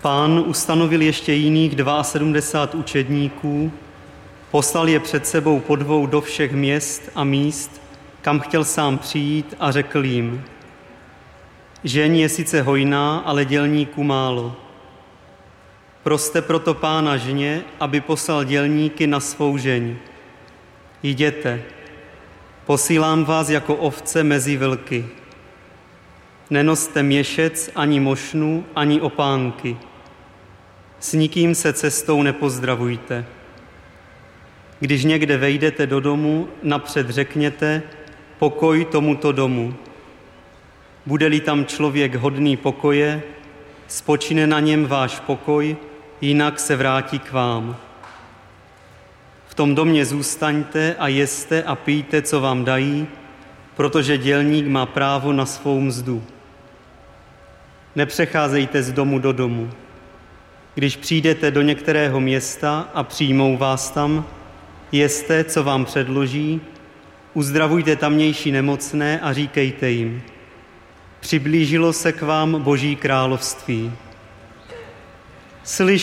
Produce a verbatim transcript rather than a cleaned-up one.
Pán ustanovil ještě jiných sedmdesát dva učedníků, poslal je před sebou po dvou do všech měst a míst, kam chtěl sám přijít, a řekl jim: Žeň je sice hojná, ale dělníků málo. Proste proto Pána žně, aby poslal dělníky na svou žeň. Jděte, posílám vás jako ovce mezi vlky. Nenoste měšec, ani mošnu, ani opánky. S nikým se cestou nepozdravujte. Když někde vejdete do domu, napřed řekněte: pokoj tomuto domu. Bude-li tam člověk hodný pokoje, spočine na něm váš pokoj, jinak se vrátí k vám. V tom domě zůstaňte a jeste a pijte, co vám dají, protože dělník má právo na svou mzdu. Nepřecházejte z domu do domu. Když přijdete do některého města a přijmou vás tam, jeste, co vám předloží, uzdravujte tamnější nemocné a říkejte jim: přiblížilo se k vám Boží království. Slyš